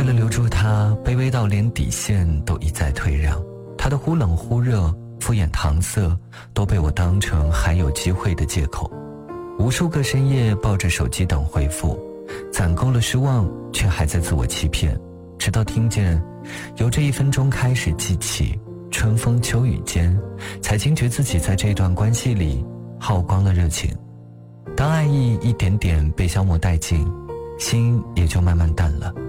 了留住他，卑微到连底线都一再退让。他的忽冷忽热、敷衍搪塞都被我当成还有机会的借口。无数个深夜抱着手机等回复，攒够了失望，却还在自我欺骗，直到听见由这1分钟开始记起，春风秋雨间，才惊觉自己在这段关系里耗光了热情。当爱意一点点被消磨殆尽，心也就慢慢淡了。